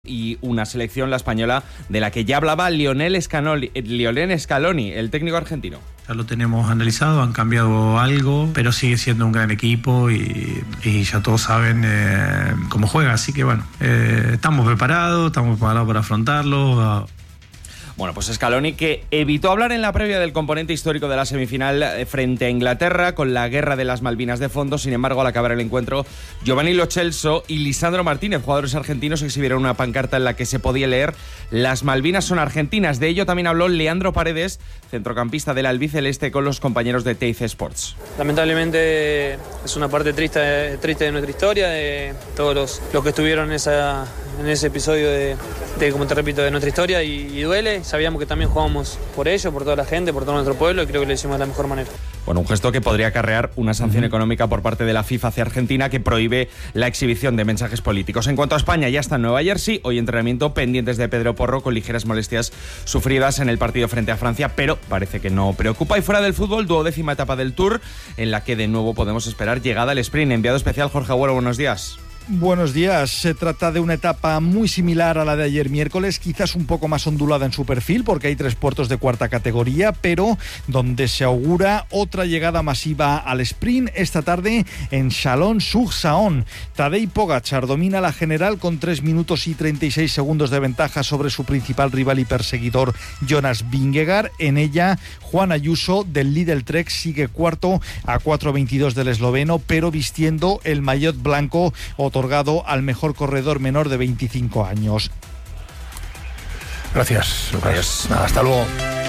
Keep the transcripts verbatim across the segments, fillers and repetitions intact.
Y una selección, la española, de la que ya hablaba Lionel Scaloni, Lionel Scaloni, el técnico argentino. Ya lo tenemos analizado, han cambiado algo, pero sigue siendo un gran equipo y, y ya todos saben eh, cómo juega, así que bueno, eh, estamos preparados, estamos preparados para afrontarlo. Bueno, pues Scaloni, que evitó hablar en la previa del componente histórico de la semifinal frente a Inglaterra, con la guerra de las Malvinas de fondo. Sin embargo, al acabar el encuentro, Giovanni Lo Celso y Lisandro Martínez, jugadores argentinos, exhibieron una pancarta en la que se podía leer: "Las Malvinas son argentinas". De ello también habló Leandro Paredes, centrocampista del albiceleste, con los compañeros de Teis Sports. Lamentablemente es una parte triste, triste de nuestra historia, de todos los, los que estuvieron en, esa, en ese episodio de, de, como te repito, de nuestra historia, y, y duele. Sabíamos que también jugábamos por ello, por toda la gente, por todo nuestro pueblo, y creo que lo hicimos de la mejor manera. Bueno, un gesto que podría acarrear una sanción uh-huh. económica por parte de la FIFA hacia Argentina, que prohíbe la exhibición de mensajes políticos. En cuanto a España, ya está en Nueva Jersey, hoy entrenamiento, pendientes de Pedro Porro, con ligeras molestias sufridas en el partido frente a Francia, pero parece que no preocupa. Y fuera del fútbol, duodécima etapa del Tour, en la que de nuevo podemos esperar llegada al sprint. Enviado especial Jorge Agüero, buenos días. Buenos días. Se trata de una etapa muy similar a la de ayer miércoles, quizás un poco más ondulada en su perfil, porque hay tres puertos de cuarta categoría, pero donde se augura otra llegada masiva al sprint esta tarde en Chalon-sur-Saône. Tadej Pogačar domina la general con tres minutos y treinta y seis segundos de ventaja sobre su principal rival y perseguidor, Jonas Vingegaard. En ella, Juan Ayuso del Lidl Trek sigue cuarto a cuatro veintidós del esloveno, pero vistiendo el maillot blanco otorgado al mejor corredor menor de veinticinco años. Gracias, Lucas. Nada, hasta luego.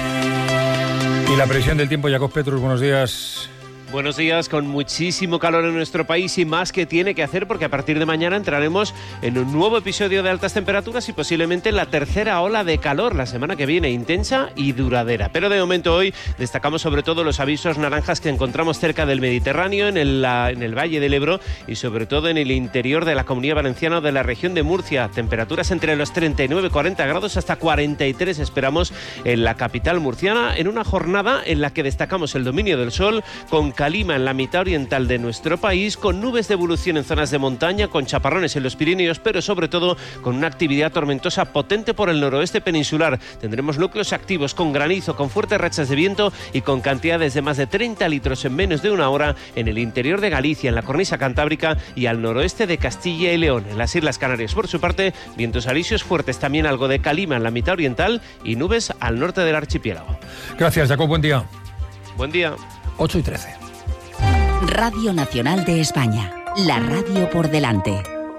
Y la previsión del tiempo, Jacob Petrus, buenos días. Buenos días, con muchísimo calor en nuestro país y más que tiene que hacer, porque a partir de mañana entraremos en un nuevo episodio de altas temperaturas y posiblemente la tercera ola de calor la semana que viene, intensa y duradera. Pero de momento hoy destacamos sobre todo los avisos naranjas que encontramos cerca del Mediterráneo, en el, la, en el Valle del Ebro y sobre todo en el interior de la Comunidad Valenciana o de la región de Murcia. Temperaturas entre los treinta y nueve y cuarenta grados hasta cuarenta y tres esperamos en la capital murciana, en una jornada en la que destacamos el dominio del sol, con calima en la mitad oriental de nuestro país, con nubes de evolución en zonas de montaña, con chaparrones en los Pirineos, pero sobre todo con una actividad tormentosa potente por el noroeste peninsular. Tendremos núcleos activos con granizo, con fuertes rachas de viento y con cantidades de más de treinta litros en menos de una hora en el interior de Galicia, en la cornisa cantábrica y al noroeste de Castilla y León. En las Islas Canarias, por su parte, vientos alisios fuertes, también algo de calima en la mitad oriental y nubes al norte del archipiélago. Gracias, Jacob. Buen día. Buen día. ocho y trece. Radio Nacional de España, la radio por delante.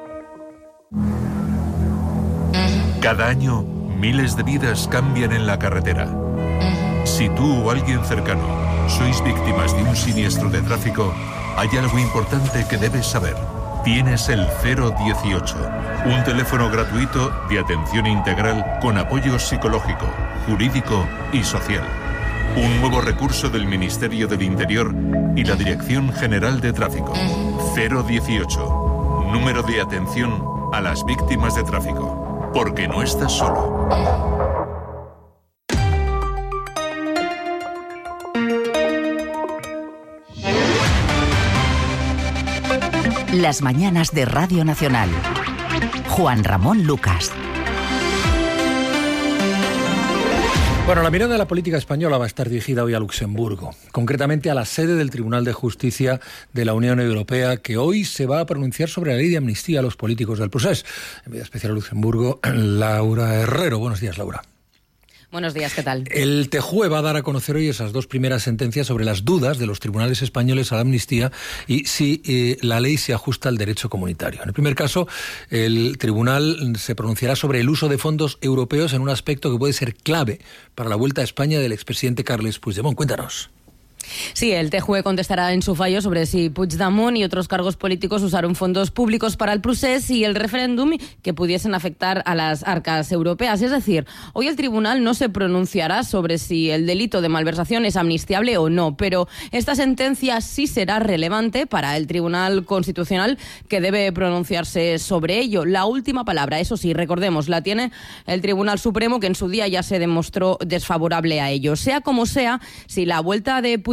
Cada año, miles de vidas cambian en la carretera. Si tú o alguien cercano sois víctimas de un siniestro de tráfico, hay algo importante que debes saber. Tienes el cero dieciocho, un teléfono gratuito de atención integral con apoyo psicológico, jurídico y social. Un nuevo recurso del Ministerio del Interior y la Dirección General de Tráfico. cero dieciocho, número de atención a las víctimas de tráfico. Porque no estás solo. Las mañanas de Radio Nacional. Juan Ramón Lucas. Bueno, la mirada de la política española va a estar dirigida hoy a Luxemburgo, concretamente a la sede del Tribunal de Justicia de la Unión Europea, que hoy se va a pronunciar sobre la ley de amnistía a los políticos del procés. Enviada especial a Luxemburgo, Laura Herrero. Buenos días, Laura. Buenos días, ¿qué tal? El T J U E va a dar a conocer hoy esas dos primeras sentencias sobre las dudas de los tribunales españoles a la amnistía y si eh, la ley se ajusta al derecho comunitario. En el primer caso, el tribunal se pronunciará sobre el uso de fondos europeos en un aspecto que puede ser clave para la vuelta a España del expresidente Carles Puigdemont. Cuéntanos. Sí, el T J U E contestará en su fallo sobre si Puigdemont y otros cargos políticos usaron fondos públicos para el procés y el referéndum que pudiesen afectar a las arcas europeas. Es decir, hoy el tribunal no se pronunciará sobre si el delito de malversación es amnistiable o no, pero esta sentencia sí será relevante para el Tribunal Constitucional, que debe pronunciarse sobre ello. La última palabra, eso sí, recordemos, la tiene el Tribunal Supremo, que en su día ya se demostró desfavorable a ello. Sea como sea, si la vuelta de Puigdemont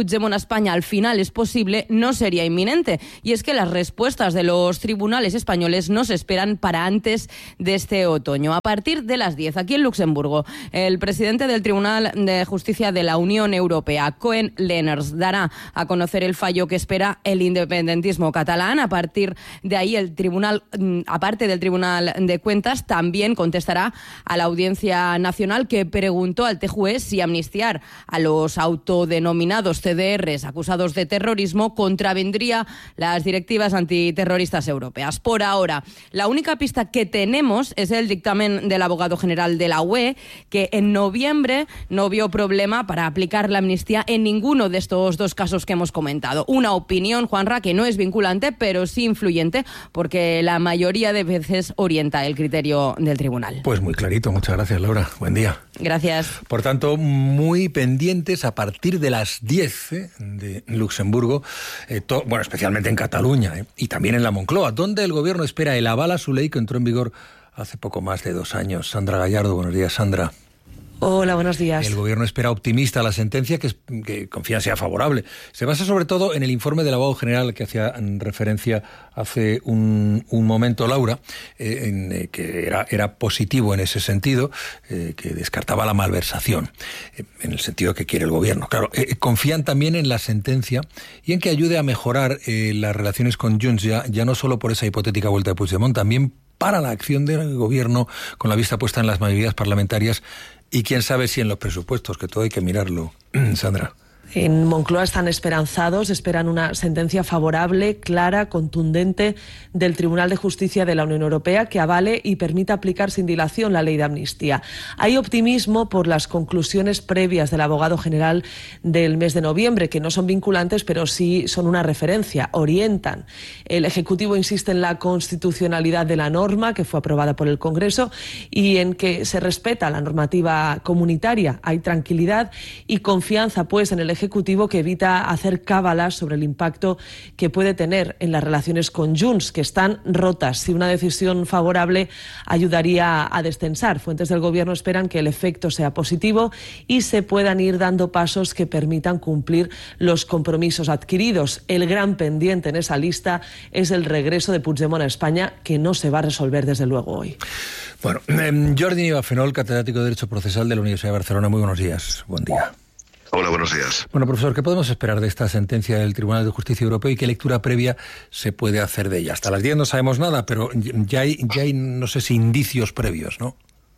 Puigdemont a España al final es posible, no sería inminente. Y es que las respuestas de los tribunales españoles no se esperan para antes de este otoño. A partir de las diez, aquí en Luxemburgo, el presidente del Tribunal de Justicia de la Unión Europea, Koen Lenaers, dará a conocer el fallo que espera el independentismo catalán. A partir de ahí, el tribunal, aparte del Tribunal de Cuentas, también contestará a la Audiencia Nacional, que preguntó al T J U E si amnistiar a los autodenominados C D Rs acusados de terrorismo contravendría las directivas antiterroristas europeas. Por ahora, la única pista que tenemos es el dictamen del abogado general de la U E, que en noviembre no vio problema para aplicar la amnistía en ninguno de estos dos casos que hemos comentado. Una opinión, Juanra, que no es vinculante, pero sí influyente, porque la mayoría de veces orienta el criterio del tribunal. Pues muy clarito. Muchas gracias, Laura. Buen día. Gracias. Por tanto, muy pendientes a partir de las diez ¿eh? de Luxemburgo, eh, to, bueno, especialmente en Cataluña ¿eh? y también en la Moncloa, donde el gobierno espera el aval a su ley que entró en vigor hace poco más de dos años. Sandra Gallardo, buenos días, Sandra. Hola, buenos días. El gobierno espera optimista la sentencia, que, que confía sea favorable. Se basa sobre todo en el informe del abogado general que hacía referencia hace un, un momento Laura, eh, en, eh, que era, era positivo en ese sentido, eh, que descartaba la malversación, eh, en el sentido que quiere el gobierno. Claro, eh, confían también en la sentencia y en que ayude a mejorar eh, las relaciones con Junts, ya, ya no solo por esa hipotética vuelta de Puigdemont, también para la acción del gobierno con la vista puesta en las mayorías parlamentarias. Y quién sabe si en los presupuestos, que todo hay que mirarlo. Sandra. En Moncloa están esperanzados, esperan una sentencia favorable, clara, contundente del Tribunal de Justicia de la Unión Europea que avale y permita aplicar sin dilación la ley de amnistía. Hay optimismo por las conclusiones previas del abogado general del mes de noviembre, que no son vinculantes, pero sí son una referencia, orientan. El Ejecutivo insiste en la constitucionalidad de la norma, que fue aprobada por el Congreso, y en que se respeta la normativa comunitaria. Hay tranquilidad y confianza, pues, en el Ejecutivo Ejecutivo que evita hacer cábalas sobre el impacto que puede tener en las relaciones con Junts, que están rotas. Si una decisión favorable ayudaría a destensar. Fuentes del Gobierno esperan que el efecto sea positivo y se puedan ir dando pasos que permitan cumplir los compromisos adquiridos. El gran pendiente en esa lista es el regreso de Puigdemont a España, que no se va a resolver desde luego hoy. Bueno, eh, Jordi Nivafenol, catedrático de Derecho Procesal de la Universidad de Barcelona. Muy buenos días. Buen día. Hola, buenos días. Bueno, profesor, ¿qué podemos esperar de esta sentencia del Tribunal de Justicia Europeo y qué lectura previa se puede hacer de ella? Hasta las diez no sabemos nada, pero ya hay, ya hay no sé si indicios previos, ¿no?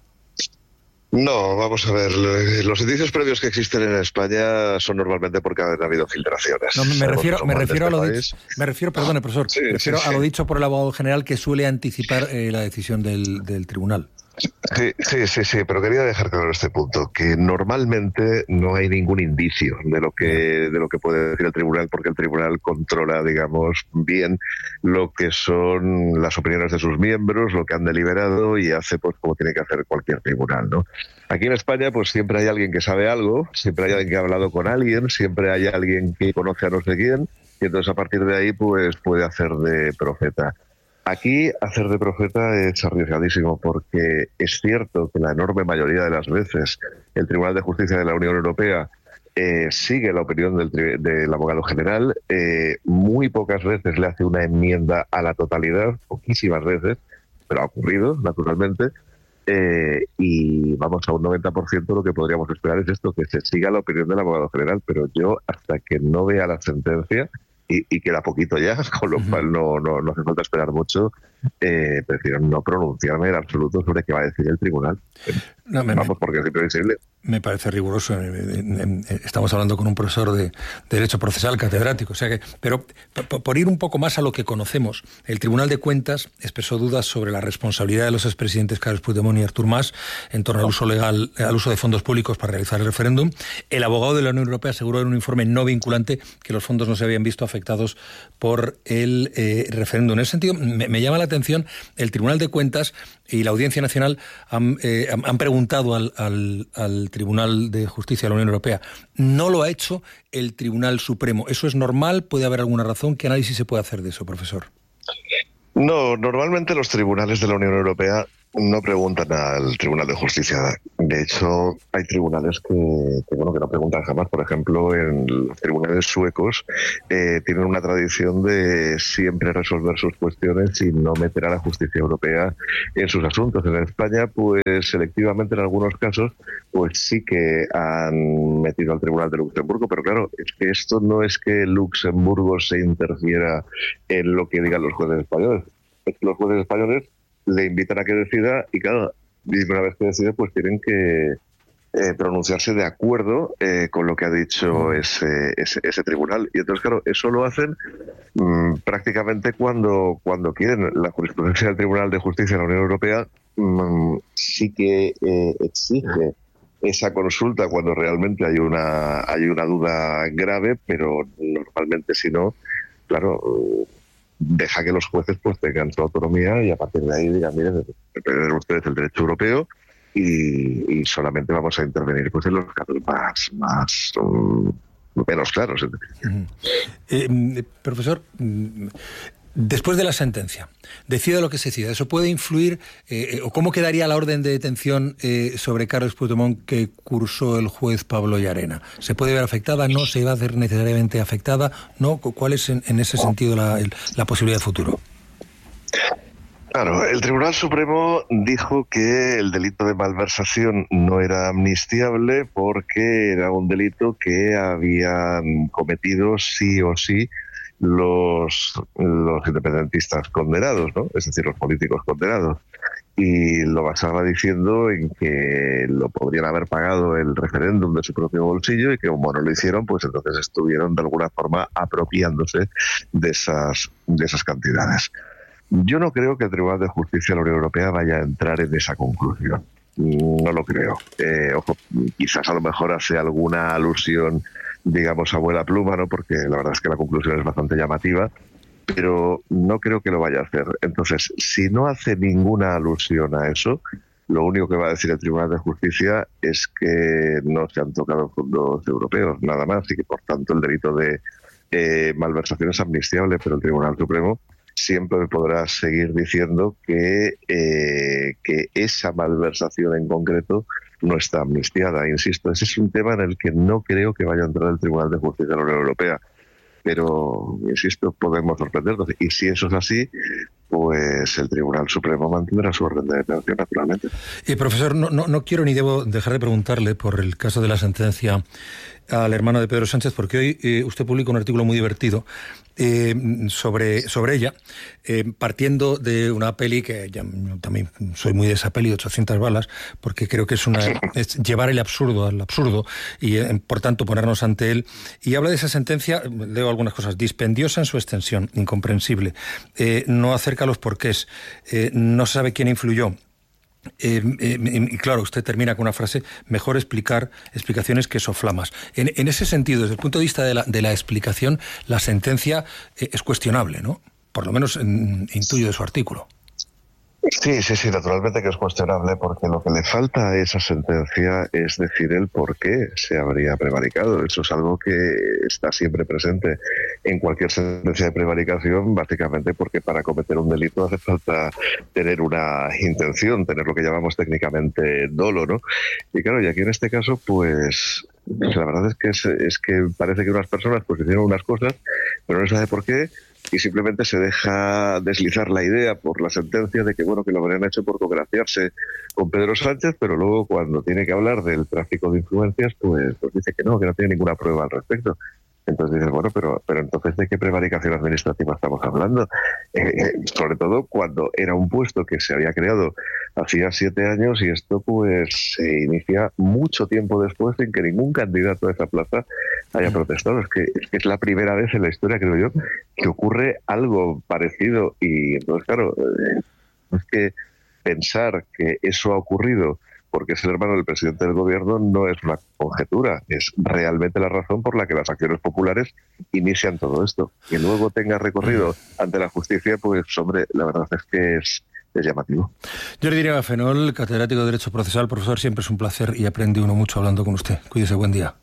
No, vamos a ver. Los indicios previos que existen en España son normalmente porque ha habido filtraciones. No, me refiero, me refiero a lo dicho, me refiero, perdone, profesor, sí, me refiero sí, a sí. lo dicho por el abogado general, que suele anticipar eh, la decisión del, del tribunal. Sí, sí, sí, sí, pero quería dejar claro este punto, que normalmente no hay ningún indicio de lo que de lo que puede decir el tribunal, porque el tribunal controla, digamos, bien lo que son las opiniones de sus miembros, lo que han deliberado y hace pues como tiene que hacer cualquier tribunal, ¿no? Aquí en España pues siempre hay alguien que sabe algo, siempre hay alguien que ha hablado con alguien, siempre hay alguien que conoce a no sé quién, y entonces a partir de ahí pues puede hacer de profeta. Aquí hacer de profeta es arriesgadísimo porque es cierto que la enorme mayoría de las veces el Tribunal de Justicia de la Unión Europea eh, sigue la opinión del, del abogado general, eh, muy pocas veces le hace una enmienda a la totalidad, poquísimas veces, pero ha ocurrido, naturalmente, eh, y vamos, a un noventa por ciento lo que podríamos esperar es esto, que se siga la opinión del abogado general, pero yo hasta que no vea la sentencia, Y, y queda poquito ya, con lo cual no, no, no hace falta esperar mucho, eh, prefiero no pronunciarme en absoluto sobre qué va a decir el tribunal. No, me, Vamos, porque es imprevisible. Me parece riguroso. Estamos hablando con un profesor de Derecho Procesal, catedrático. O sea que, pero por ir un poco más a lo que conocemos, el Tribunal de Cuentas expresó dudas sobre la responsabilidad de los expresidentes Carles Puigdemont y Artur Mas en torno al uso legal, al uso de fondos públicos para realizar el referéndum. El abogado de la Unión Europea aseguró en un informe no vinculante que los fondos no se habían visto afectados por el eh, referéndum. En ese sentido, me, me llama la atención, el Tribunal de Cuentas y la Audiencia Nacional han, eh, han preguntado al, al, al Tribunal de Justicia de la Unión Europea. No lo ha hecho el Tribunal Supremo. ¿Eso es normal? ¿Puede haber alguna razón? ¿Qué análisis se puede hacer de eso, profesor? No, normalmente los tribunales de la Unión Europea no preguntan al Tribunal de Justicia De hecho, hay tribunales que, que, bueno, que no preguntan jamás. Por ejemplo, en los tribunales suecos eh, tienen una tradición de siempre resolver sus cuestiones y no meter a la justicia europea en sus asuntos. En España, pues selectivamente en algunos casos, pues sí que han metido al Tribunal de Luxemburgo, pero claro, es que esto no es que Luxemburgo se interfiera en lo que digan los jueces españoles. Es que los jueces españoles le invitan a que decida y claro, y una vez que decide, pues tienen que eh, pronunciarse de acuerdo eh, con lo que ha dicho ese, ese, ese tribunal. Y entonces, claro, eso lo hacen mmm, prácticamente cuando, cuando quieren. La jurisprudencia del Tribunal de Justicia de la Unión Europea mmm, sí que eh, exige esa consulta cuando realmente hay una, hay una duda grave, pero normalmente si no, claro... deja que los jueces pues tengan su autonomía y a partir de ahí digan, miren, dependen ustedes del derecho europeo y, y solamente vamos a intervenir pues en los casos más, más um, menos claros. Uh-huh. Eh, profesor, después de la sentencia, decida lo que se decida, ¿eso puede influir eh, o cómo quedaría la orden de detención eh, sobre Carles Puigdemont que cursó el juez Pablo Llarena? ¿Se puede ver afectada? ¿No se va a ver necesariamente afectada? ¿No? ¿Cuál es en, en ese sentido la, el, la posibilidad de futuro? Claro, el Tribunal Supremo dijo que el delito de malversación no era amnistiable porque era un delito que habían cometido sí o sí los, los independentistas condenados, ¿no? Es decir, los políticos condenados. Y lo basaba diciendo en que lo podrían haber pagado el referéndum de su propio bolsillo y que como no lo hicieron, pues entonces estuvieron de alguna forma apropiándose de esas, de esas cantidades. Yo no creo que el Tribunal de Justicia de la Unión Europea vaya a entrar en esa conclusión. No lo creo. Eh, ojo, quizás a lo mejor hace alguna alusión, digamos, a vuela pluma, ¿no? Porque la verdad es que la conclusión es bastante llamativa, pero no creo que lo vaya a hacer. Entonces, si no hace ninguna alusión a eso, lo único que va a decir el Tribunal de Justicia es que no se han tocado fondos europeos, nada más, y que por tanto el delito de eh, malversación es amnistiable, pero el Tribunal Supremo siempre podrá seguir diciendo que, eh, que esa malversación en concreto no está amnistiada. Insisto, ese es un tema en el que no creo que vaya a entrar el Tribunal de Justicia de la Unión Europea. Pero, insisto, podemos sorprendernos. Y si eso es así, pues el Tribunal Supremo mantendrá su orden de detención, naturalmente. Y, profesor, no, no, no quiero ni debo dejar de preguntarle por el caso de la sentencia al hermano de Pedro Sánchez, porque hoy eh, usted publica un artículo muy divertido eh, sobre, sobre ella, eh, partiendo de una peli que ya, yo también soy muy de esa peli, ochocientas balas, porque creo que es, una, es llevar el absurdo al absurdo y, eh, por tanto, ponernos ante él. Y habla de esa sentencia, leo algunas cosas, dispendiosa en su extensión, incomprensible, eh, no acerca los porqués, eh, no se sabe quién influyó. Eh, eh, y claro, usted termina con una frase: mejor explicar explicaciones que soflamas. En, en ese sentido, desde el punto de vista de la, de la explicación, la sentencia eh, es cuestionable, ¿no? Por lo menos en, intuyo de su artículo. Sí, sí, sí, naturalmente que es cuestionable, porque lo que le falta a esa sentencia es decir el por qué se habría prevaricado. Eso es algo que está siempre presente en cualquier sentencia de prevaricación, básicamente porque para cometer un delito hace falta tener una intención, tener lo que llamamos técnicamente dolo, ¿no? Y claro, y aquí en este caso, pues la verdad es que es, es que parece que unas personas pues hicieron unas cosas, pero no se sabe por qué, y simplemente se deja deslizar la idea por la sentencia de que bueno que lo habrían hecho por congraciarse con Pedro Sánchez, pero luego cuando tiene que hablar del tráfico de influencias, pues, pues dice que no, que no tiene ninguna prueba al respecto. Entonces dices, bueno, pero pero entonces ¿de qué prevaricación administrativa estamos hablando? Eh, eh, sobre todo cuando era un puesto que se había creado hacía siete años y esto pues se inicia mucho tiempo después sin que ningún candidato a esa plaza haya protestado. Es que, es que es la primera vez en la historia, creo yo, que ocurre algo parecido y entonces, claro, eh, es que pensar que eso ha ocurrido porque es el hermano del presidente del gobierno no es una conjetura, es realmente la razón por la que las acciones populares inician todo esto. Que luego tenga recorrido ante la justicia, pues hombre, la verdad es que es, es llamativo. Jordi Fenol, catedrático de Derecho Procesal. Profesor, siempre es un placer y aprende uno mucho hablando con usted. Cuídese, buen día.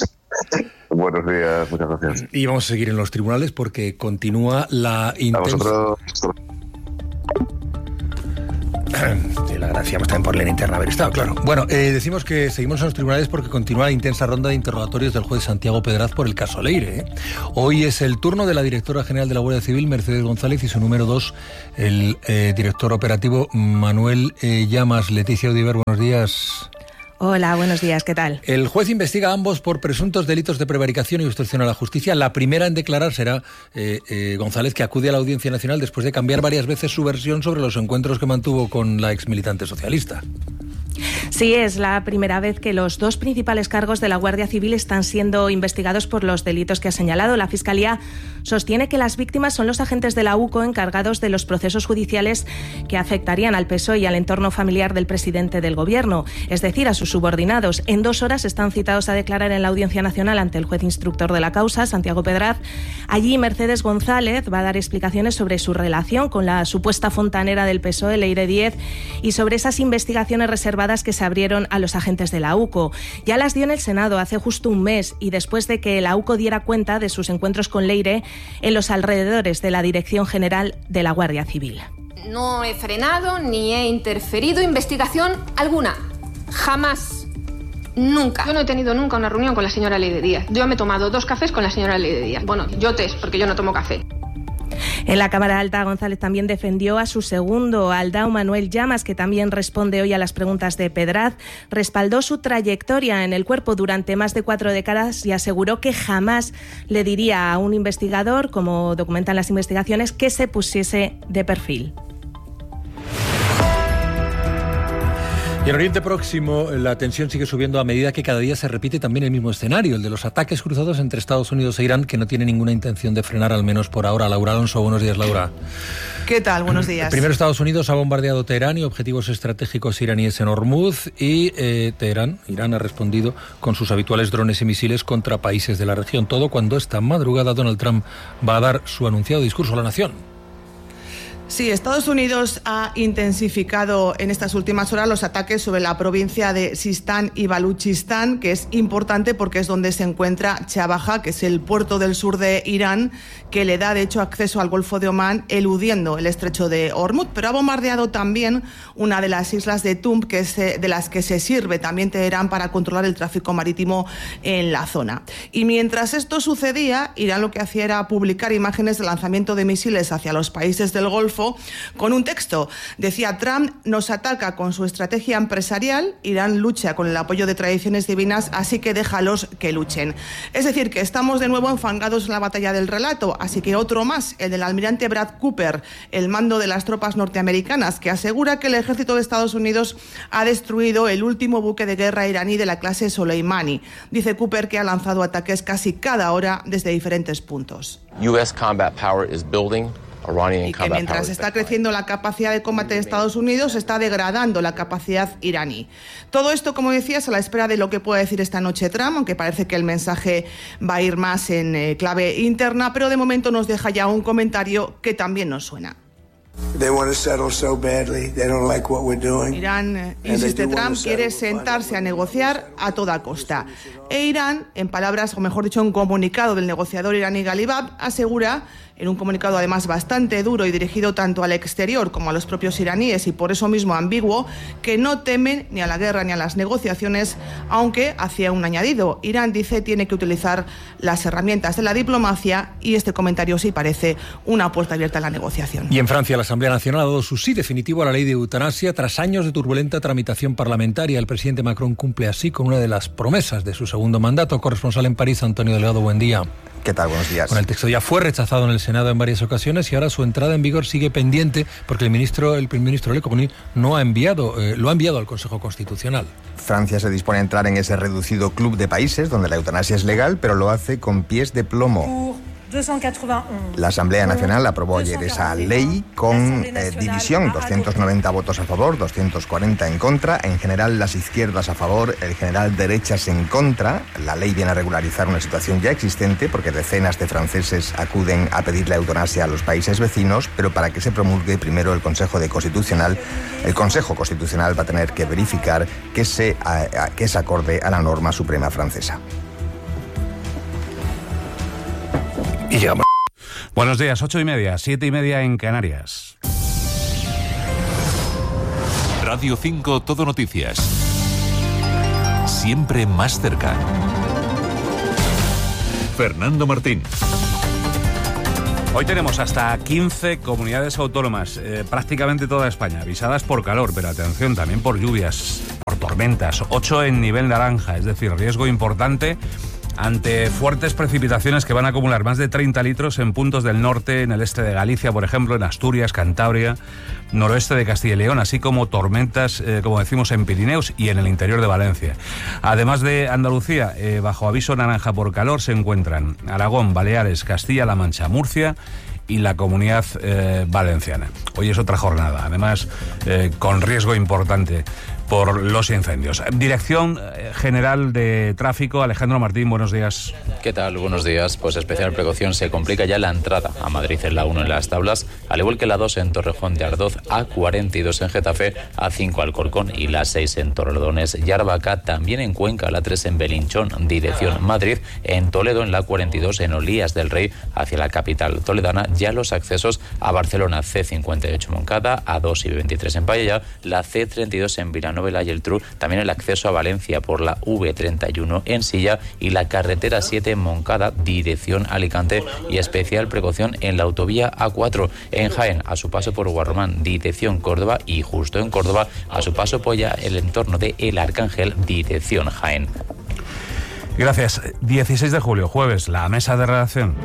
Buenos días, muchas gracias. Y vamos a seguir en los tribunales porque continúa la intensa... Sí, le agradecíamos también por la linterna haber estado, claro. Bueno, eh, decimos que seguimos en los tribunales porque continúa la intensa ronda de interrogatorios del juez Santiago Pedraz por el caso Leire. ¿eh? Hoy es el turno de la directora general de la Guardia Civil, Mercedes González, y su número dos, el eh, director operativo Manuel eh, Llamas. Leticia Audiver, buenos días. Hola, buenos días, ¿qué tal? El juez investiga a ambos por presuntos delitos de prevaricación y obstrucción a la justicia. La primera en declarar será eh, eh, González, que acude a la Audiencia Nacional después de cambiar varias veces su versión sobre los encuentros que mantuvo con la exmilitante socialista. Sí, es la primera vez que los dos principales cargos de la Guardia Civil están siendo investigados por los delitos que ha señalado. La Fiscalía sostiene que las víctimas son los agentes de la U C O encargados de los procesos judiciales que afectarían al P S O E y al entorno familiar del presidente del Gobierno, es decir, a sus subordinados. En dos horas están citados a declarar en la Audiencia Nacional ante el juez instructor de la causa, Santiago Pedraz. Allí Mercedes González va a dar explicaciones sobre su relación con la supuesta fontanera del P S O E, Leire Díez, y sobre esas investigaciones reservadas que se abrieron a los agentes de la U C O. Ya las dio en el Senado hace justo un mes y después de que la U C O diera cuenta de sus encuentros con Leire en los alrededores de la Dirección General de la Guardia Civil. No he frenado ni he interferido investigación alguna. Jamás. Nunca. Yo no he tenido nunca una reunión con la señora Leire Díez. Yo me he tomado dos cafés con la señora Leire Díez. Bueno, yo test, porque yo no tomo café. En la Cámara Alta, González también defendió a su segundo, Aldao Manuel Llamas, que también responde hoy a las preguntas de Pedraz. Respaldó su trayectoria en el cuerpo durante más de cuatro décadas y aseguró que jamás le diría a un investigador, como documentan las investigaciones, que se pusiese de perfil. Y en Oriente Próximo la tensión sigue subiendo a medida que cada día se repite también el mismo escenario, el de los ataques cruzados entre Estados Unidos e Irán, que no tiene ninguna intención de frenar, al menos por ahora. Laura Alonso, buenos días, Laura. ¿Qué tal? Buenos días. Primero, Estados Unidos ha bombardeado Teherán y objetivos estratégicos iraníes en Hormuz, y eh, Teherán, Irán, ha respondido con sus habituales drones y misiles contra países de la región. Todo cuando esta madrugada Donald Trump va a dar su anunciado discurso a la nación. Sí, Estados Unidos ha intensificado en estas últimas horas los ataques sobre la provincia de Sistán y Baluchistán, que es importante porque es donde se encuentra Chabajá, que es el puerto del sur de Irán, que le da de hecho acceso al Golfo de Omán, eludiendo el estrecho de Hormuz. Pero ha bombardeado también una de las islas de Tumb, que es de las que se sirve también Teherán para controlar el tráfico marítimo en la zona. Y mientras esto sucedía, Irán lo que hacía era publicar imágenes de lanzamiento de misiles hacia los países del Golfo, con un texto. Decía: Trump nos ataca con su estrategia empresarial, Irán lucha con el apoyo de tradiciones divinas, así que déjalos que luchen. Es decir, que estamos de nuevo enfangados en la batalla del relato, así que otro más, el del almirante Brad Cooper, el mando de las tropas norteamericanas, que asegura que el ejército de Estados Unidos ha destruido el último buque de guerra iraní de la clase Soleimani. Dice Cooper que ha lanzado ataques casi cada hora desde diferentes puntos. U S combat power is building. Y que mientras está creciendo la capacidad de combate de Estados Unidos, está degradando la capacidad iraní. Todo esto, como decías, a la espera de lo que pueda decir esta noche Trump, aunque parece que el mensaje va a ir más en eh, clave interna, pero de momento nos deja ya un comentario que también nos suena. Irán, insiste Trump, quiere sentarse a negociar a toda costa. E Irán, en palabras, o mejor dicho, en un comunicado del negociador iraní Ghalibaf, asegura, en un comunicado además bastante duro y dirigido tanto al exterior como a los propios iraníes, y por eso mismo ambiguo, que no temen ni a la guerra ni a las negociaciones, aunque hacía un añadido. Irán, dice, tiene que utilizar las herramientas de la diplomacia, y este comentario sí parece una puerta abierta a la negociación. Y en Francia, la Asamblea Nacional ha dado su sí definitivo a la ley de eutanasia tras años de turbulenta tramitación parlamentaria. El presidente Macron cumple así con una de las promesas de su segundo mandato. Corresponsal en París, Antonio Delgado, buen día. ¿Qué tal? Buenos días. Bueno, el texto ya fue rechazado en el Senado en varias ocasiones y ahora su entrada en vigor sigue pendiente porque el ministro, el primer ministro Le Cornu no ha enviado, eh, lo ha enviado al Consejo Constitucional. Francia se dispone a entrar en ese reducido club de países donde la eutanasia es legal, pero lo hace con pies de plomo. La Asamblea Nacional aprobó ayer esa ley con eh, división, doscientos noventa votos a favor, doscientos cuarenta en contra, en general las izquierdas a favor, el general derechas en contra. La ley viene a regularizar una situación ya existente porque decenas de franceses acuden a pedir la eutanasia a los países vecinos, pero para que se promulgue primero el Consejo de Constitucional, el Consejo Constitucional va a tener que verificar que, se, a, a, que es acorde a la norma suprema francesa. Y llegamos. Buenos días, ocho y media, siete y media en Canarias. Radio cinco Todo Noticias. Siempre más cerca. Fernando Martín. Hoy tenemos hasta quince comunidades autónomas, eh, prácticamente toda España, avisadas por calor, pero atención, también por lluvias, por tormentas. ocho en nivel naranja, es decir, riesgo importante ante fuertes precipitaciones que van a acumular más de treinta litros en puntos del norte, en el este de Galicia, por ejemplo, en Asturias, Cantabria, noroeste de Castilla y León, así como tormentas, eh, como decimos, en Pirineos y en el interior de Valencia. Además de Andalucía, eh, bajo aviso naranja por calor se encuentran Aragón, Baleares, Castilla-La Mancha, Murcia y la Comunidad eh, Valenciana. Hoy es otra jornada, además eh, con riesgo importante por los incendios. Dirección General de Tráfico, Alejandro Martín, buenos días. ¿Qué tal? Buenos días. Pues especial precaución, se complica ya la entrada a Madrid en la uno en Las Tablas, al igual que la dos en Torrejón de Ardoz, A cuarenta y dos en Getafe, A cinco Alcorcón y la seis en Torrelodones y Arbaca, también en Cuenca, la tres en Belinchón, dirección Madrid, en Toledo en la cuarenta y dos en Olías del Rey, hacia la capital toledana, ya los accesos a Barcelona, C cincuenta y ocho Moncada, A dos y veintitrés en Payella, la C treinta y dos en Vilanova y el Tru, también el acceso a Valencia por la V treinta y uno en Silla y la carretera siete en Moncada, dirección Alicante, y especial precaución en la autovía A cuatro en Jaén, a su paso por Guarromán, dirección Córdoba, y justo en Córdoba, a su paso por ya el entorno de El Arcángel, dirección Jaén. Gracias. dieciséis de julio, jueves, la mesa de redacción.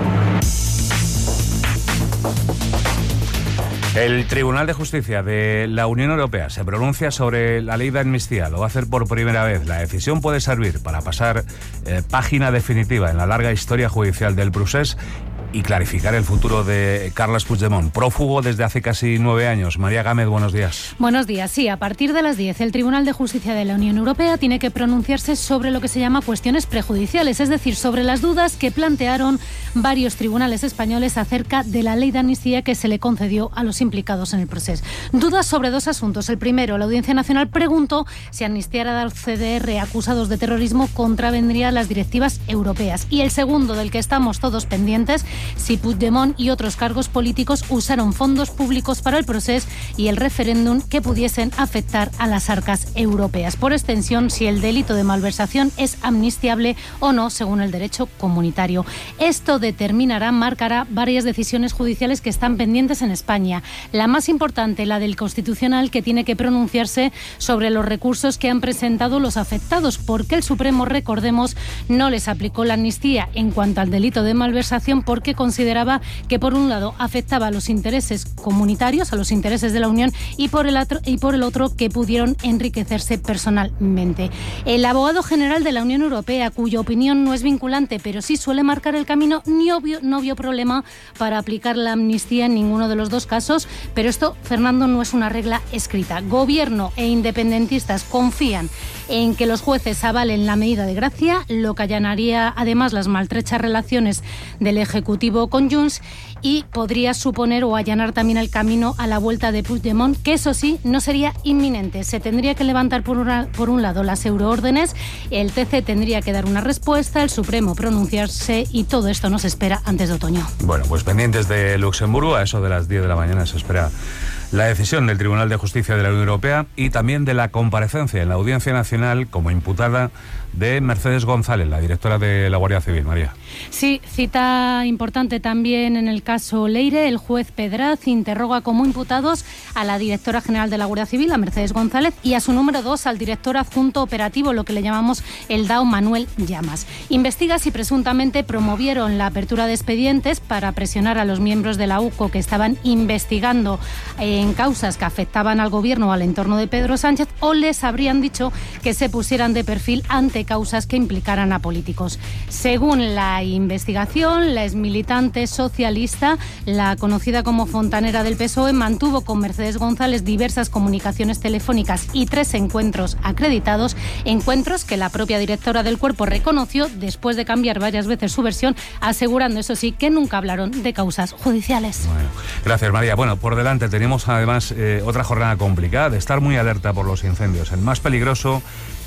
El Tribunal de Justicia de la Unión Europea se pronuncia sobre la ley de amnistía. Lo va a hacer por primera vez. La decisión puede servir para pasar eh, página definitiva en la larga historia judicial del procés y clarificar el futuro de Carles Puigdemont, prófugo desde hace casi nueve años. María Gámez, buenos días. Buenos días. Sí, a partir de las diez, el Tribunal de Justicia de la Unión Europea tiene que pronunciarse sobre lo que se llama cuestiones prejudiciales, es decir, sobre las dudas que plantearon varios tribunales españoles acerca de la ley de amnistía que se le concedió a los implicados en el proceso. Dudas sobre dos asuntos. El primero, la Audiencia Nacional preguntó si amnistiar a los C D R acusados de terrorismo contravendría las directivas europeas. Y el segundo, del que estamos todos pendientes, si Puigdemont y otros cargos políticos usaron fondos públicos para el proceso y el referéndum que pudiesen afectar a las arcas europeas. Por extensión, si el delito de malversación es amnistiable o no según el derecho comunitario. Esto determinará, marcará varias decisiones judiciales que están pendientes en España. La más importante, la del Constitucional, que tiene que pronunciarse sobre los recursos que han presentado los afectados, porque el Supremo, recordemos, no les aplicó la amnistía en cuanto al delito de malversación porque consideraba que por un lado afectaba a los intereses comunitarios, a los intereses de la Unión, y por el otro, y por el otro que pudieron enriquecerse personalmente. El abogado general de la Unión Europea, cuya opinión no es vinculante pero sí suele marcar el camino, no vio, no vio problema para aplicar la amnistía en ninguno de los dos casos, pero esto, Fernando, no es una regla escrita. Gobierno e independentistas confían en que los jueces avalen la medida de gracia, lo que allanaría además las maltrechas relaciones del Ejecutivo con Junts y podría suponer o allanar también el camino a la vuelta de Puigdemont, que eso sí, no sería inminente. Se tendría que levantar por, una, por un lado las euroórdenes, el T C tendría que dar una respuesta, el Supremo pronunciarse y todo esto nos espera antes de otoño. Bueno, pues pendientes de Luxemburgo, a eso de las diez de la mañana se espera la decisión del Tribunal de Justicia de la Unión Europea y también de la comparecencia en la Audiencia Nacional como imputada de Mercedes González, la directora de la Guardia Civil. María. Sí, cita importante también en el caso Leire. El juez Pedraz interroga como imputados a la directora general de la Guardia Civil, a Mercedes González, y a su número dos, al director adjunto operativo, lo que le llamamos el D A O, Manuel Llamas. Investiga si presuntamente promovieron la apertura de expedientes para presionar a los miembros de la U C O que estaban investigando en causas que afectaban al gobierno o al entorno de Pedro Sánchez, o les habrían dicho que se pusieran de perfil ante causas que implicaran a políticos. Según la investigación, la exmilitante socialista, la conocida como fontanera del P S O E, mantuvo con Mercedes González diversas comunicaciones telefónicas y tres encuentros acreditados, encuentros que la propia directora del cuerpo reconoció después de cambiar varias veces su versión, asegurando, eso sí, que nunca hablaron de causas judiciales. Bueno, gracias, María. Bueno, por delante tenemos además eh, otra jornada complicada, de estar muy alerta por los incendios. El más peligroso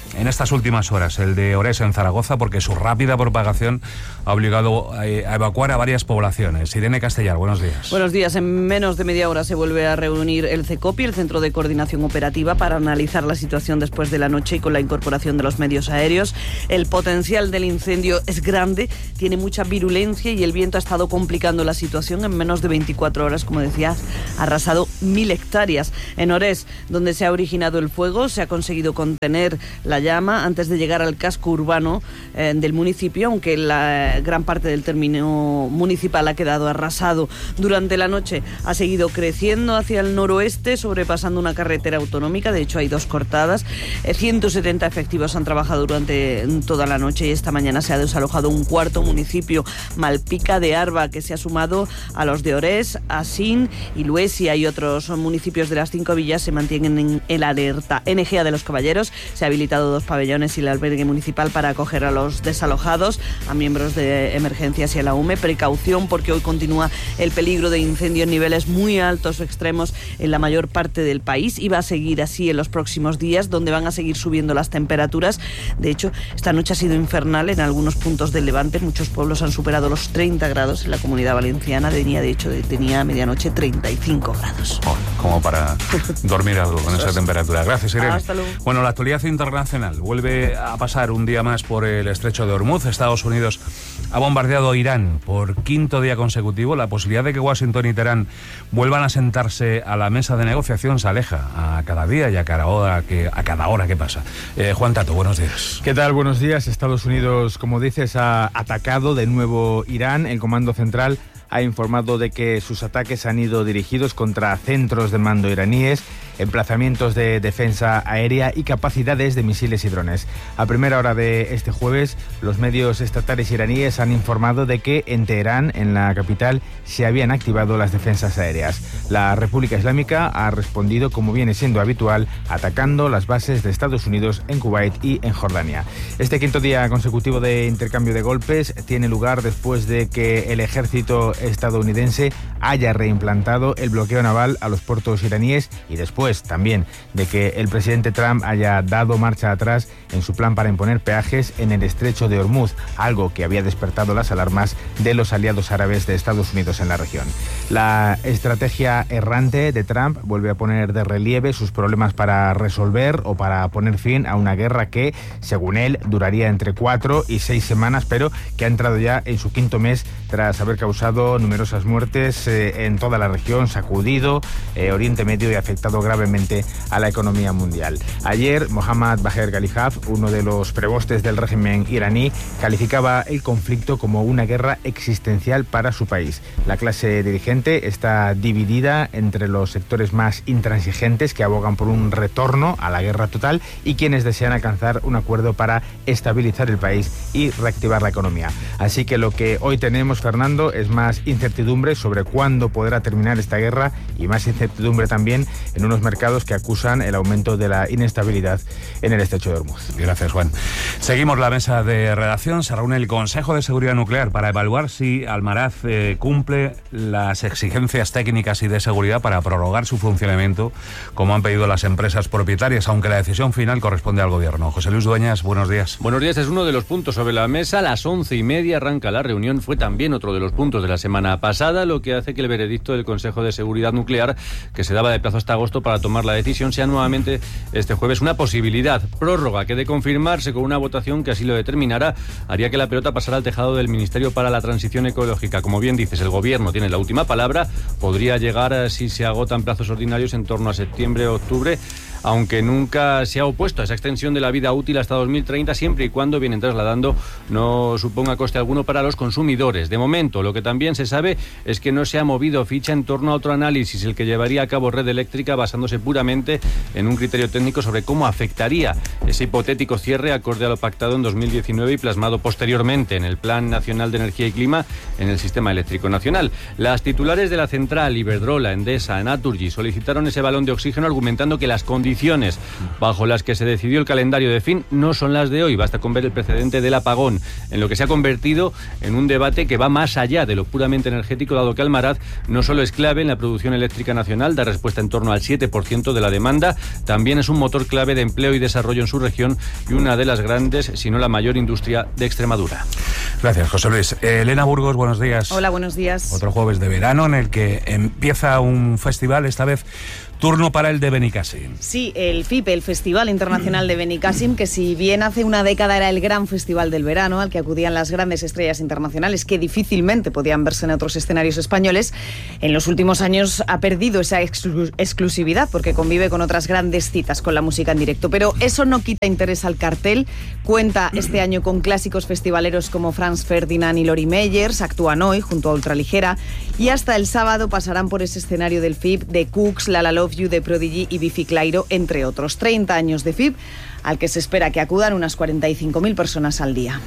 en estas últimas horas, el de Orés en Zaragoza, porque su rápida propagación ha obligado a, a evacuar a varias poblaciones. Irene Castellar, buenos días. Buenos días. En menos de media hora se vuelve a reunir el CECOPI, el Centro de Coordinación Operativa, para analizar la situación después de la noche y con la incorporación de los medios aéreos. El potencial del incendio es grande, tiene mucha virulencia y el viento ha estado complicando la situación. En menos de veinticuatro horas, como decías, ha arrasado mil hectáreas. En Orés, donde se ha originado el fuego, se ha conseguido contener la llama antes de llegar al casco urbano eh, del municipio, aunque la gran parte del término municipal ha quedado arrasado. Durante la noche ha seguido creciendo hacia el noroeste, sobrepasando una carretera autonómica. De hecho, hay dos cortadas. Eh, ciento setenta efectivos han trabajado durante toda la noche y esta mañana se ha desalojado un cuarto municipio, Malpica de Arba, que se ha sumado a los de Orés, Asín y Luesia, y otros municipios de las cinco villas se mantienen en el alerta. En Egea de los Caballeros se ha habilitado dos pabellones y el albergue municipal para acoger a los desalojados, a miembros de emergencias y a la U M E. Precaución, porque hoy continúa el peligro de incendio en niveles muy altos o extremos en la mayor parte del país, y va a seguir así en los próximos días, donde van a seguir subiendo las temperaturas. De hecho, esta noche ha sido infernal en algunos puntos del Levante. Muchos pueblos han superado los treinta grados. En la Comunidad Valenciana tenía, de hecho, tenía a medianoche treinta y cinco grados. Oh, como para dormir algo con esa temperatura. Gracias, Irene. Hasta luego. Bueno, la actualidad internacional vuelve a pasar un día más por el estrecho de Hormuz. Estados Unidos ha bombardeado Irán por quinto día consecutivo. La posibilidad de que Washington y Teherán vuelvan a sentarse a la mesa de negociación se aleja a cada día y a cada hora que, a cada hora que pasa. Eh, Juan Tato, buenos días. ¿Qué tal? Buenos días. Estados Unidos, como dices, ha atacado de nuevo Irán. El Comando Central ha informado de que sus ataques han ido dirigidos contra centros de mando iraníes, emplazamientos de defensa aérea y capacidades de misiles y drones. A primera hora de este jueves, los medios estatales iraníes han informado de que en Teherán, en la capital, se habían activado las defensas aéreas. La República Islámica ha respondido, como viene siendo habitual, atacando las bases de Estados Unidos en Kuwait y en Jordania. Este quinto día consecutivo de intercambio de golpes tiene lugar después de que el ejército estadounidense haya reimplantado el bloqueo naval a los puertos iraníes y después también de que el presidente Trump haya dado marcha atrás en su plan para imponer peajes en el estrecho de Hormuz, algo que había despertado las alarmas de los aliados árabes de Estados Unidos en la región. La estrategia errante de Trump vuelve a poner de relieve sus problemas para resolver o para poner fin a una guerra que, según él, duraría entre cuatro y seis semanas, pero que ha entrado ya en su quinto mes tras haber causado numerosas muertes eh, en toda la región, sacudido eh, Oriente Medio y afectado gravemente a la economía mundial. Ayer, Mohammad Bagher Ghalibaf, uno de los prebostes del régimen iraní, calificaba el conflicto como una guerra existencial para su país. La clase dirigente está dividida entre los sectores más intransigentes, que abogan por un retorno a la guerra total, y quienes desean alcanzar un acuerdo para estabilizar el país y reactivar la economía. Así que lo que hoy tenemos, Fernando, es más incertidumbre sobre cuándo podrá terminar esta guerra y más incertidumbre también en unos mercados que acusan el aumento de la inestabilidad en el estrecho de Hormuz. Gracias, Juan. Seguimos la mesa de redacción. Se reúne el Consejo de Seguridad Nuclear para evaluar si Almaraz eh, cumple las exigencias técnicas y de seguridad para prorrogar su funcionamiento, como han pedido las empresas propietarias, aunque la decisión final corresponde al Gobierno. José Luis Dueñas, buenos días. Buenos días. Es uno de los puntos sobre la mesa. A las once y media arranca la reunión. Fue también otro de los puntos de la semana pasada, lo que hace que el veredicto del Consejo de Seguridad Nuclear, que se daba de plazo hasta agosto para tomar la decisión, sea nuevamente este jueves una posibilidad. Prórroga que, de confirmarse con una votación que así lo determinara, haría que la pelota pasara al tejado del Ministerio para la Transición Ecológica. Como bien dices, el Gobierno tiene la última palabra. Podría llegar, si se agotan plazos ordinarios, en torno a septiembre o octubre, aunque nunca se ha opuesto a esa extensión de la vida útil hasta dos mil treinta, siempre y cuando, vienen trasladando, no suponga coste alguno para los consumidores. De momento, lo que también se sabe es que no se ha movido ficha en torno a otro análisis, el que llevaría a cabo Red Eléctrica, basándose puramente en un criterio técnico sobre cómo afectaría ese hipotético cierre acorde a lo pactado en dos mil diecinueve y plasmado posteriormente en el Plan Nacional de Energía y Clima en el Sistema Eléctrico Nacional. Las titulares de la central, Iberdrola, Endesa, Naturgy, solicitaron ese balón de oxígeno argumentando que las condiciones condiciones bajo las que se decidió el calendario de fin no son las de hoy. Basta con ver el precedente del apagón, en lo que se ha convertido en un debate que va más allá de lo puramente energético, dado que Almaraz no solo es clave en la producción eléctrica nacional, da respuesta en torno al siete por ciento de la demanda, también es un motor clave de empleo y desarrollo en su región y una de las grandes, si no la mayor industria de Extremadura. Gracias, José Luis. Eh, Elena Burgos, buenos días. Hola, buenos días. Otro jueves de verano en el que empieza un festival, esta vez turno para el de Benicàssim. Sí, el F I P, el Festival Internacional de Benicàssim, que si bien hace una década era el gran festival del verano, al que acudían las grandes estrellas internacionales que difícilmente podían verse en otros escenarios españoles, en los últimos años ha perdido esa exclu- exclusividad porque convive con otras grandes citas con la música en directo. Pero eso no quita interés al cartel. Cuenta este año con clásicos festivaleros como Franz Ferdinand y Lori Meyers, actúan hoy junto a Ultraligera, y hasta el sábado pasarán por ese escenario del F I P de Cooks, La La Love You, de Prodigy y Biffy Clyro, entre otros. treinta años de F I P, al que se espera que acudan unas cuarenta y cinco mil personas al día.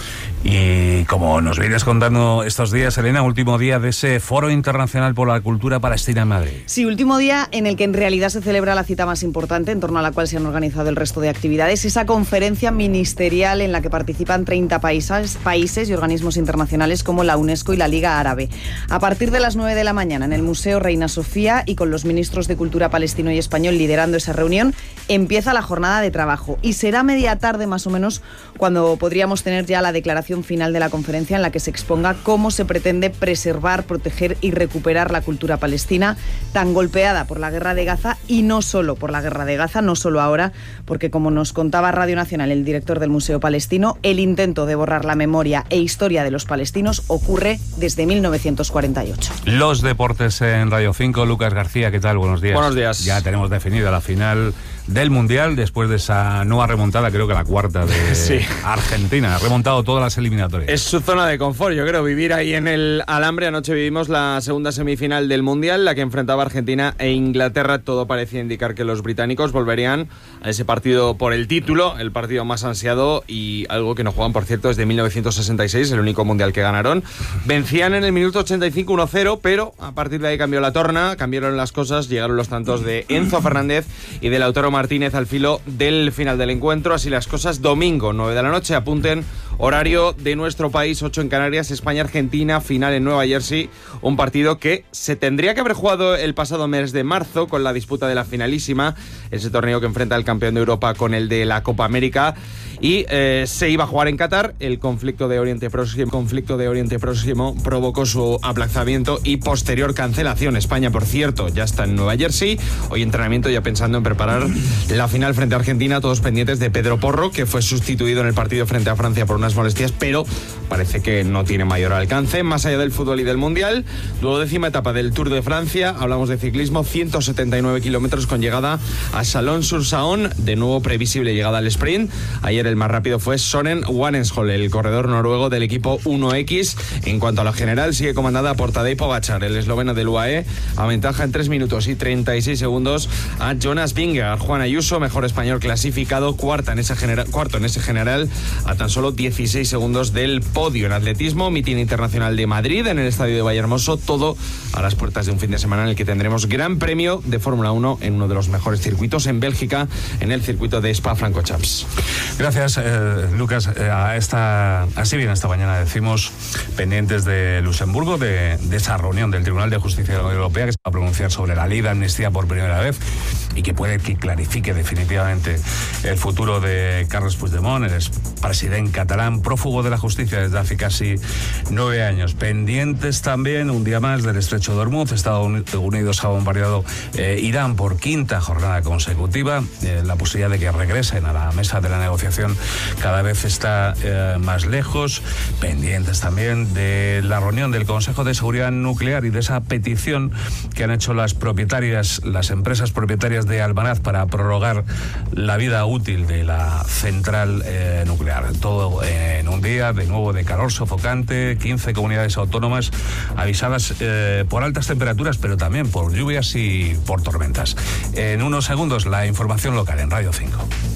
Y como nos vienes contando estos días, Elena, último día de ese Foro Internacional por la Cultura Palestina en Madrid. Sí, último día en el que en realidad se celebra la cita más importante en torno a la cual se han organizado el resto de actividades, esa conferencia ministerial en la que participan treinta países, países y organismos internacionales como la UNESCO y la Liga Árabe. A partir de las nueve de la mañana en el Museo Reina Sofía y con los ministros de Cultura palestino y español liderando esa reunión, empieza la jornada de trabajo y será media tarde más o menos cuando podríamos tener ya la declaración final de la conferencia en la que se exponga cómo se pretende preservar, proteger y recuperar la cultura palestina tan golpeada por la guerra de Gaza, y no solo por la guerra de Gaza, no solo ahora, porque como nos contaba Radio Nacional el director del Museo Palestino, el intento de borrar la memoria e historia de los palestinos ocurre desde mil novecientos cuarenta y ocho. Los deportes en Radio cinco. Lucas García, ¿qué tal? Buenos días. Buenos días. Ya tenemos definida la final del Mundial después de esa nueva remontada, creo que la cuarta de sí. Argentina. Ha remontado todas las eliminatorias. Es su zona de confort, yo creo, vivir ahí en el alambre. Anoche vivimos la segunda semifinal del Mundial, la que enfrentaba Argentina e Inglaterra. Todo parecía indicar que los británicos volverían a ese partido por el título, el partido más ansiado y algo que no juegan, por cierto, desde mil novecientos sesenta y seis, el único Mundial que ganaron. Vencían en el minuto ochenta y cinco uno cero, pero a partir de ahí cambió la torna, cambiaron las cosas, llegaron los tantos de Enzo Fernández y de Lautaro Martínez al filo del final del encuentro. Así las cosas, domingo, nueve de la noche, apunten horario de nuestro país, ocho en Canarias, España-Argentina, final en Nueva Jersey, un partido que se tendría que haber jugado el pasado mes de marzo con la disputa de la finalísima, ese torneo que enfrenta al campeón de Europa con el de la Copa América, y eh, se iba a jugar en Qatar. El conflicto de Oriente Próximo, conflicto de Oriente Próximo provocó su aplazamiento y posterior cancelación. España, por cierto, ya está en Nueva Jersey, hoy entrenamiento ya pensando en preparar la final frente a Argentina, todos pendientes de Pedro Porro, que fue sustituido en el partido frente a Francia por unas molestias, pero parece que no tiene mayor alcance. Más allá del fútbol y del Mundial, duodécima etapa del Tour de Francia, hablamos de ciclismo, ciento setenta y nueve kilómetros con llegada a Chalon-sur-Saône, de nuevo previsible llegada al sprint. Ayer el más rápido fue Søren Wanenschol, el corredor noruego del equipo uno equis. En cuanto a la general, sigue comandada por Tadej Pogačar, el esloveno del U A E, aventaja en tres minutos y treinta y seis segundos a Jonas Vingegaard. Juan Ayuso, mejor español clasificado, cuarta en ese general, cuarto en ese general, a tan solo dieciséis segundos del podio. En atletismo, mitin internacional de Madrid en el estadio de Vallehermoso, todo a las puertas de un fin de semana en el que tendremos gran premio de Fórmula uno en uno de los mejores circuitos en Bélgica, en el circuito de Spa-Francorchamps. Gracias, eh, Lucas. Eh, a esta, así bien esta mañana decimos, pendientes de Luxemburgo, de, de esa reunión del Tribunal de Justicia de la Unión Europea que se va a pronunciar sobre la ley de amnistía por primera vez y que puede que clarifique definitivamente el futuro de Carles Puigdemont, el expresidente catalán, prófugo de la justicia desde hace casi nueve años. Pendientes también, un día más, del estrecho de Hormuz. Estados Unidos ha bombardeado eh, Irán por quinta jornada consecutiva. Eh, la posibilidad de que regresen a la mesa de la negociación cada vez está eh, más lejos. Pendientes también de la reunión del Consejo de Seguridad Nuclear y de esa petición que han hecho las propietarias, las empresas propietarias de Almaraz para prorrogar la vida útil de la central eh, nuclear. Todo eh, en un día de nuevo de calor sofocante, quince comunidades autónomas avisadas eh, por altas temperaturas, pero también por lluvias y por tormentas. En unos segundos la información local en Radio cinco.